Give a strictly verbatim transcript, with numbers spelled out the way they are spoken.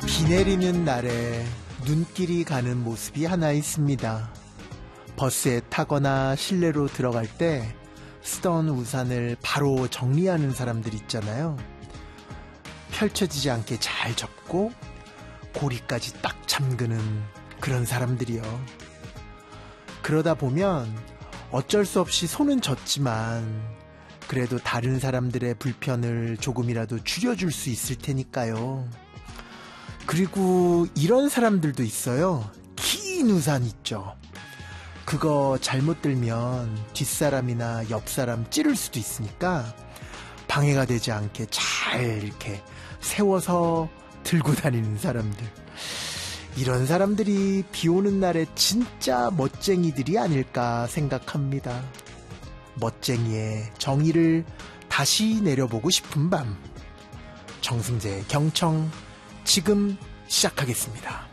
비 내리는 날에 눈길이 가는 모습이 하나 있습니다. 버스에 타거나 실내로 들어갈 때 쓰던 우산을 바로 정리하는 사람들 있잖아요. 펼쳐지지 않게 잘 접고 고리까지 딱 잠그는 그런 사람들이요. 그러다 보면 어쩔 수 없이 손은 졌지만 그래도 다른 사람들의 불편을 조금이라도 줄여줄 수 있을 테니까요. 그리고 이런 사람들도 있어요. 긴 우산 있죠. 그거 잘못 들면 뒷사람이나 옆사람 찌를 수도 있으니까 방해가 되지 않게 잘 이렇게 세워서 들고 다니는 사람들. 이런 사람들이 비 오는 날에 진짜 멋쟁이들이 아닐까 생각합니다. 멋쟁이의 정의를 다시 내려보고 싶은 밤. 정승재의 경청 지금 시작하겠습니다.